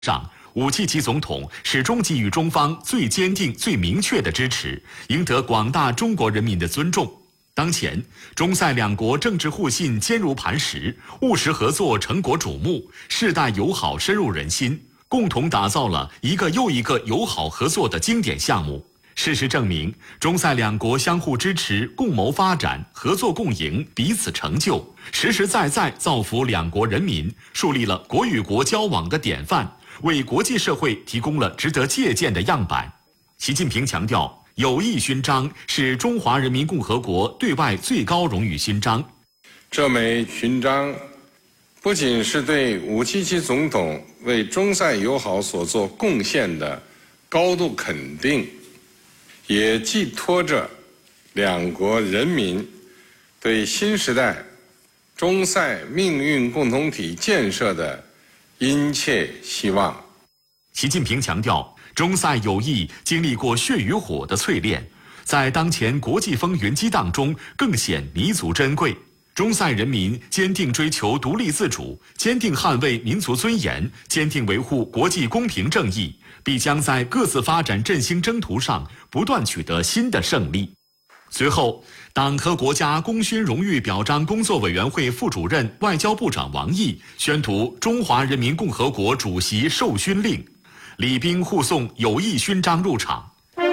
上，武契奇总统始终给予中方最坚定、最明确的支持，赢得广大中国人民的尊重。当前，中塞两国政治互信坚如磐石，务实合作成果瞩目，世代友好深入人心，共同打造了一个又一个友好合作的经典项目。事实证明，中塞两国相互支持、共谋发展、合作共赢、彼此成就，实实在在造福两国人民，树立了国与国交往的典范，为国际社会提供了值得借鉴的样板。习近平强调，友谊勋章是中华人民共和国对外最高荣誉勋章。 这枚勋章不仅是对武契奇总统为中塞友好所做贡献的高度肯定，也寄托着两国人民对新时代中塞命运共同体建设的殷切希望。 习近平强调，中塞友谊经历过血与火的淬炼，在当前国际风云激荡中更显弥足珍贵。中塞人民坚定追求独立自主，坚定捍卫民族尊严，坚定维护国际公平正义，必将在各自发展振兴征途上不断取得新的胜利。随后，党和国家功勋荣誉表彰工作委员会副主任、外交部长王毅宣读中华人民共和国主席授勋令，礼宾护送友谊勋章入场。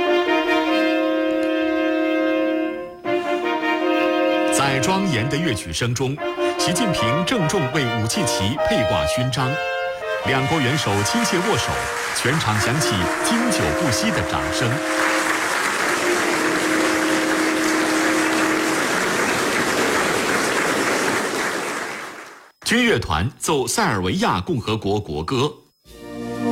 在庄严的乐曲声中，习近平郑重为武契奇佩挂勋章，两国元首亲切握手，全场响起经久不息的掌声。军乐团奏塞尔维亚共和国国歌。